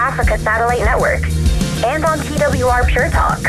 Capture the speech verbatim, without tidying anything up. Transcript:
Africa Satellite Network and on T W R Pure Talk.